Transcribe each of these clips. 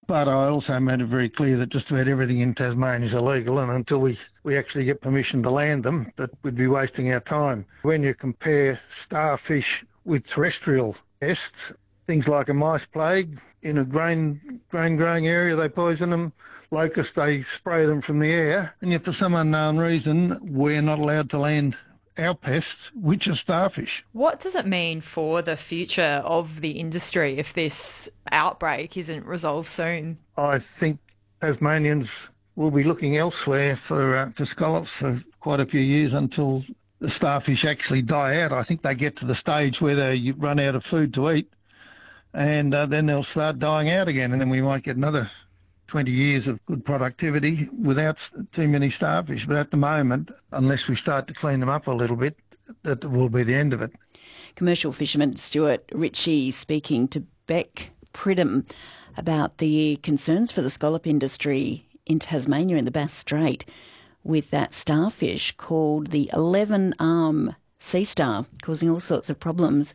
But I also made it very clear that just about everything in Tasmania is illegal, and until we actually get permission to land them, that we'd be wasting our time. When you compare starfish with terrestrial pests, things like a mice plague, in a grain growing area, they poison them. Locusts, they spray them from the air. And yet for some unknown reason, we're not allowed to land our pests, which are starfish. What does it mean for the future of the industry if this outbreak isn't resolved soon? I think Tasmanians will be looking elsewhere for scallops for quite a few years until the starfish actually die out. I think they get to the stage where they run out of food to eat, and then they'll start dying out again, and then we might get another 20 years of good productivity without too many starfish. But at the moment, unless we start to clean them up a little bit, that will be the end of it. Commercial fisherman Stuart Ritchie speaking to Beck Pridham about the concerns for the scallop industry in Tasmania in the Bass Strait with that starfish called the 11-arm sea star, causing all sorts of problems.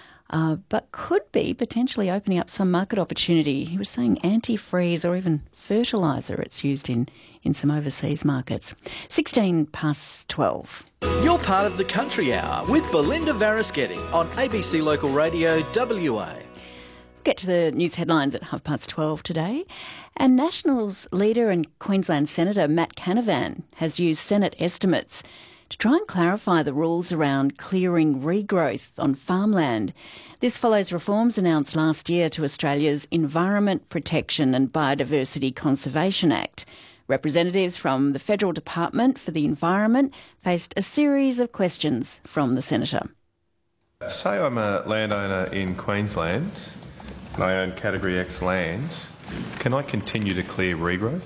But could be potentially opening up some market opportunity. He was saying antifreeze or even fertiliser it's used in some overseas markets. 16 past 12. You're part of the Country Hour with Belinda Varaschetti on ABC Local Radio WA. Get to the news headlines at 12:30 today. And Nationals leader and Queensland Senator Matt Canavan has used Senate estimates to try and clarify the rules around clearing regrowth on farmland. This follows reforms announced last year to Australia's Environment Protection and Biodiversity Conservation Act. Representatives from the Federal Department for the Environment faced a series of questions from the Senator. Say I'm a landowner in Queensland and I own Category X land. Can I continue to clear regrowth?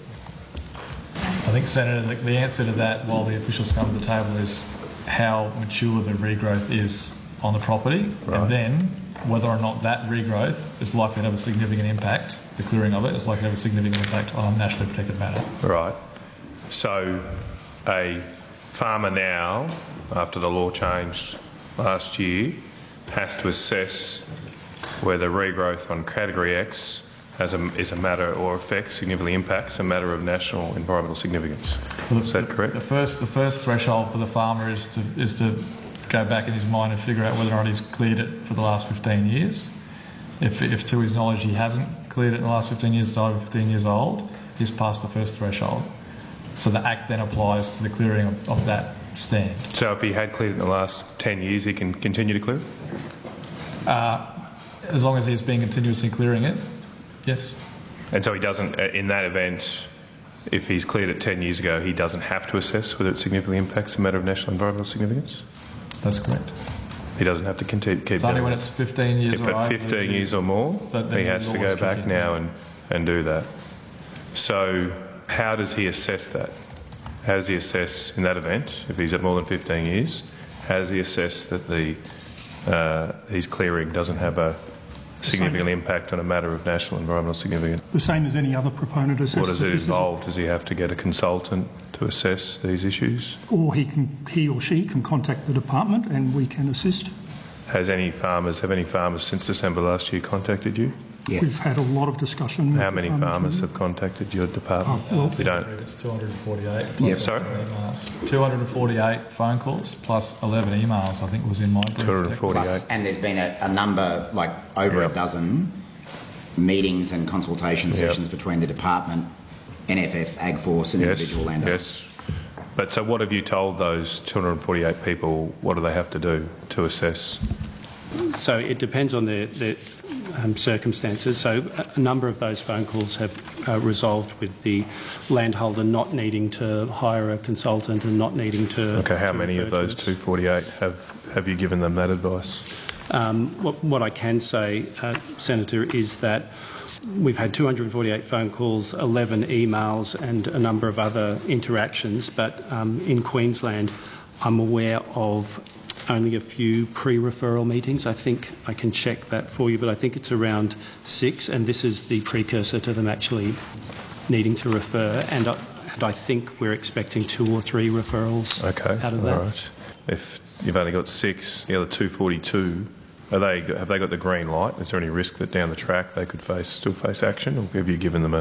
I think, Senator, the answer to that, while the officials come to the table, is how mature the regrowth is on the property, right, and then whether or not that regrowth is likely to have a significant impact, the clearing of it is likely to have a significant impact on a nationally protected matter. Right. So a farmer now, after the law changed last year, has to assess whether regrowth on Category X is a matter or significantly impacts a matter of national environmental significance. Is that correct? The first threshold for the farmer is to go back in his mind and figure out whether or not he's cleared it for the last 15 years. If to his knowledge he hasn't cleared it in the last 15 years, it's over 15 years old, he's passed the first threshold. So the Act then applies to the clearing of that stand. So if he had cleared it in the last 10 years, he can continue to clear it? As long as he's been continuously clearing it, yes. And so he doesn't, in that event, if he's cleared it 10 years ago, he doesn't have to assess whether it significantly impacts a matter of national environmental significance? That's correct. He doesn't have to keep it's only when it's 15 years or over. 15 years or more, he has to go back now and do that. So how does he assess that? How does he assess in that event, if he's at more than 15 years, how does he assess that his clearing doesn't have a significant impact on a matter of national environmental significance? The same as any other proponent assesses. What does it involve? Does he have to get a consultant to assess these issues? Or he or she can contact the department and we can assist. Have any farmers since December last year contacted you? Yes. We've had a lot of discussion. How many farmers have contacted your department? You don't. It's 248. Yeah, sorry? 248 phone calls plus 11 emails, I think was in my brief. 248. And there's been a number, like over a dozen meetings and consultation sessions between the department, NFF, AgForce and individual landowners. Yes. But so what have you told those 248 people, what do they have to do to assess? So it depends on the circumstances. So a number of those phone calls have resolved with the landholder not needing to hire a consultant and not needing to... Okay, how many of those 248 have you given them that advice? What I can say, Senator, is that we've had 248 phone calls, 11 emails and a number of other interactions, but in Queensland I'm aware of only a few pre-referral meetings. I think I can check that for you, but I think it's around 6, and this is the precursor to them actually needing to refer, and I think we're expecting 2 or 3 referrals out of that. All right. If you've only got 6, the other 242, have they got the green light? Is there any risk that down the track they could still face action, or have you given them